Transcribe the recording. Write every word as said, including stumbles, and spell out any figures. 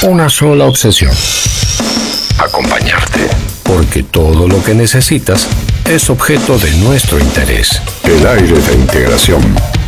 una sola obsesión: acompañarte. Porque todo lo que necesitas es objeto de nuestro interés. El aire de integración.